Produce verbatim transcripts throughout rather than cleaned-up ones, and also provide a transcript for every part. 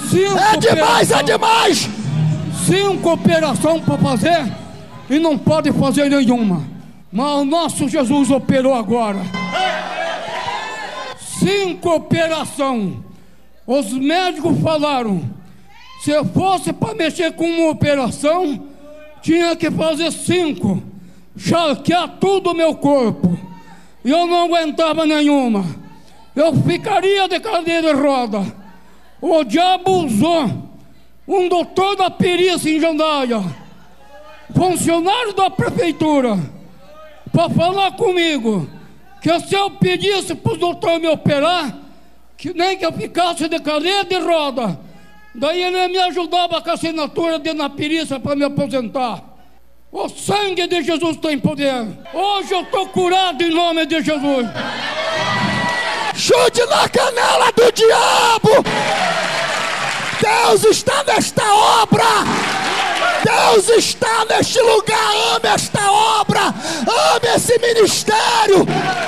Cinco É demais, operação, é demais! Cinco operações para fazer e não pode fazer nenhuma. Mas o nosso Jesus operou agora. Cinco operações. Os médicos falaram, se eu fosse para mexer com uma operação, tinha que fazer cinco, charquear tudo o meu corpo. E eu não aguentava nenhuma. Eu ficaria de cadeira de roda. O diabo usou um doutor da perícia em Jandaia, funcionário da prefeitura, para falar comigo que se eu pedisse para o doutor me operar, que nem que eu ficasse de cadeira de roda, daí ele me ajudava com a assinatura dele na perícia para me aposentar. O sangue de Jesus tem poder. Hoje eu estou curado em nome de Jesus. Chute na canela do diabo! Deus está nesta obra! Deus está neste lugar! Ame esta obra! Ame esse ministério!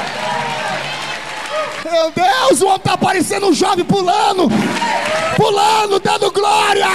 Meu Deus, o homem está parecendo um jovem pulando! Pulando, dando glória!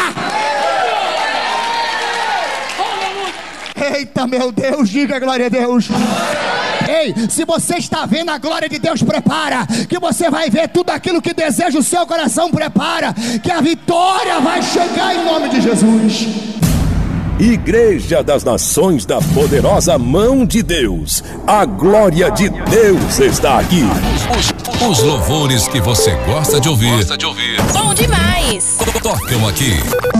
Eita, meu Deus, diga glória a Deus! Ei, se você está vendo a glória de Deus, prepara, que você vai ver tudo aquilo que deseja o seu coração, prepara, que a vitória vai chegar em nome de Jesus. Igreja das Nações da Poderosa Mão de Deus, a glória de Deus está aqui. Os, os louvores que você gosta de ouvir, gosta de ouvir. Bom demais! Tocam aqui.